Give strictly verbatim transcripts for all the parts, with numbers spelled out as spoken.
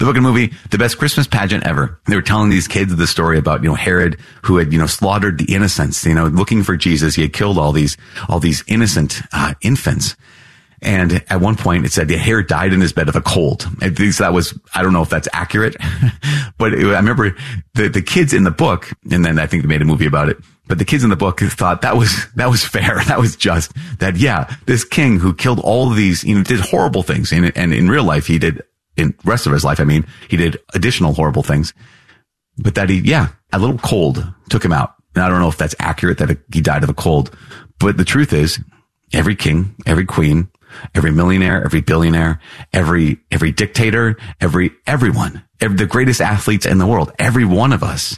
the book and movie, the best Christmas pageant ever. They were telling these kids the story about, you know, Herod, who had, you know, slaughtered the innocents, you know, looking for Jesus. He had killed all these, all these innocent, uh, infants. And at one point it said yeah, Herod died in his bed of a cold. At least that was, I don't know if that's accurate, but it, I remember the, the kids in the book, and then I think they made a movie about it, but the kids in the book thought that was, that was fair. That was just that, yeah, this king who killed all of these, you know, did horrible things. And, and in real life, he did, in the rest of his life, I mean, he did additional horrible things, but that he, yeah, a little cold took him out. And I don't know if that's accurate that he died of a cold, but the truth is every king, every queen, every millionaire, every billionaire, every, every dictator, every, everyone, every, the greatest athletes in the world, every one of us,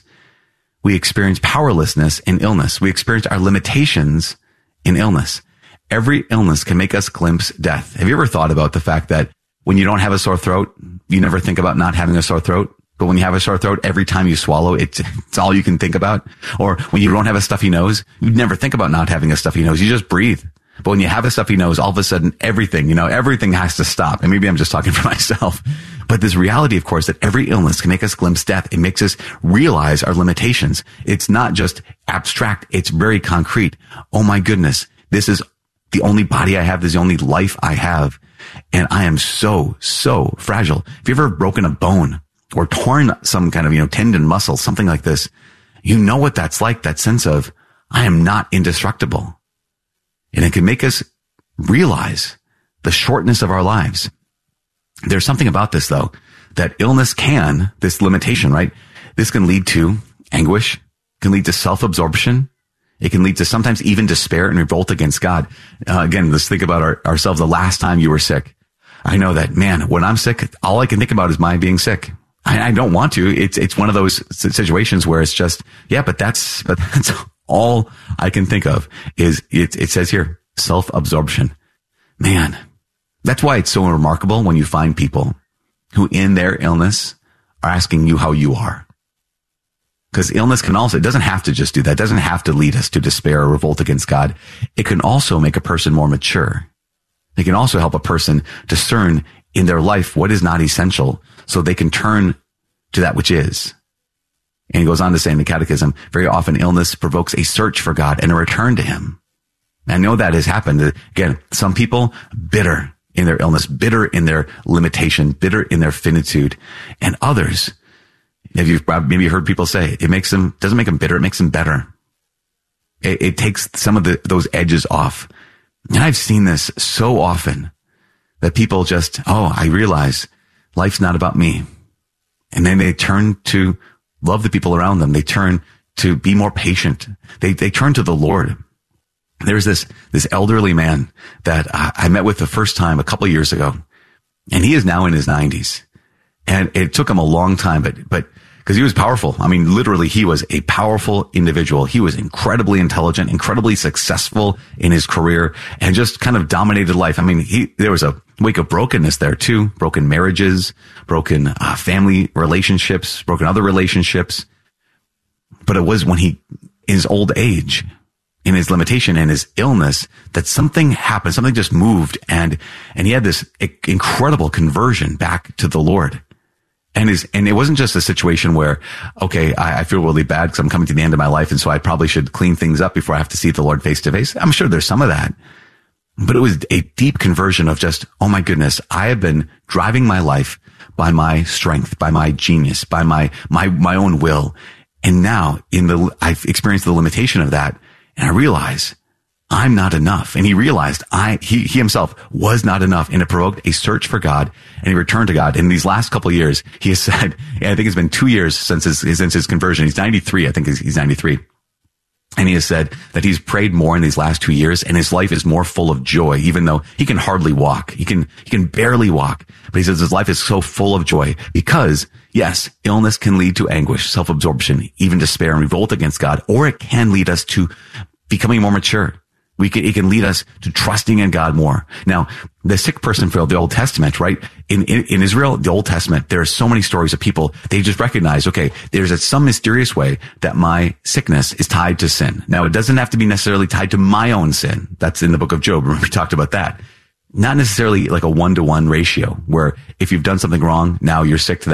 we experience powerlessness in illness. We experience our limitations in illness. Every illness can make us glimpse death. Have you ever thought about the fact that when you don't have a sore throat, you never think about not having a sore throat? But when you have a sore throat, every time you swallow, it's, it's all you can think about. Or when you don't have a stuffy nose, you never think about not having a stuffy nose. You just breathe. But when you have a stuffy nose, all of a sudden everything, you know, everything has to stop. And maybe I'm just talking for myself. But this reality, of course, that every illness can make us glimpse death. It makes us realize our limitations. It's not just abstract. It's very concrete. Oh my goodness. This is the only body I have. This is the only life I have. And I am so, so fragile. If you've ever broken a bone or torn some kind of, you know, tendon, muscle, something like this, you know what that's like, that sense of, I am not indestructible. And it can make us realize the shortness of our lives. There's something about this, though, that illness can, this limitation, right? This can lead to anguish, can lead to self-absorption. It can lead to sometimes even despair and revolt against God. Uh, again, let's think about our, ourselves the last time you were sick. I know that, man, when I'm sick, all I can think about is my being sick. I, I don't want to. It's, it's one of those situations where it's just, yeah, but that's, but that's all I can think of is it, it says here, self-absorption. Man, that's why it's so remarkable when you find people who in their illness are asking you how you are. Because illness can also, it doesn't have to just do that. It doesn't have to lead us to despair or revolt against God. It can also make a person more mature. It can also help a person discern in their life what is not essential so they can turn to that which is. And he goes on to say in the Catechism, very often illness provokes a search for God and a return to him. I know that has happened. Again, some people bitter in their illness, bitter in their limitation, bitter in their finitude, and others, if you've maybe heard people say, it makes them, doesn't make them bitter, it makes them better. It, it takes some of the, those edges off. And I've seen this so often that people just, oh, I realize life's not about me. And then they turn to love the people around them. They turn to be more patient. They, they turn to the Lord. There's this, this elderly man that I, I met with the first time a couple of years ago, and he is now in his nineties. And it took him a long time, but, but, cause he was powerful. I mean, literally, he was a powerful individual. He was incredibly intelligent, incredibly successful in his career, and just kind of dominated life. I mean, he, there was a wake of brokenness there too, broken marriages, broken uh, family relationships, broken other relationships. But it was when he, in his old age, in his limitation and his illness, that something happened, something just moved, and, and he had this incredible conversion back to the Lord. And his, and it wasn't just a situation where, okay, I, I feel really bad because I'm coming to the end of my life, and so I probably should clean things up before I have to see the Lord face to face. I'm sure there's some of that, but it was a deep conversion of just, oh my goodness, I have been driving my life by my strength, by my genius, by my, my, my own will. And now in the, I've experienced the limitation of that, and I realize I'm not enough. And he realized I, he, he himself was not enough, and it provoked a search for God, and he returned to God. In these last couple of years, he has said, I think it's been two years since his, since his conversion. He's ninety-three. I think he's, he's ninety-three. And he has said that he's prayed more in these last two years, and his life is more full of joy, even though he can hardly walk. He can, he can barely walk. But he says his life is so full of joy because, yes, illness can lead to anguish, self-absorption, even despair and revolt against God, or it can lead us to becoming more mature. We can, it can lead us to trusting in God more. Now, the sick person for the Old Testament, right? In, in, in Israel, the Old Testament, there are so many stories of people, they just recognize, okay, there's a, some mysterious way that my sickness is tied to sin. Now, it doesn't have to be necessarily tied to my own sin. That's in the book of Job. Remember, we talked about that. Not necessarily like a one-to-one ratio where if you've done something wrong, now you're sick to that.